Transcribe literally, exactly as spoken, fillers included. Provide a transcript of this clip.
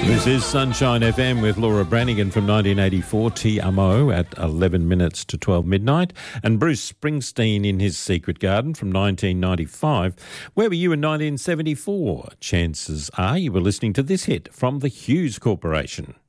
This is Sunshine F M with Laura Branigan from nineteen eighty-four, T M O at eleven minutes to twelve midnight, and Bruce Springsteen in his Secret Garden from nineteen ninety-five. Where were you in nineteen seventy-four? Chances are you were listening to this hit from the Hughes Corporation.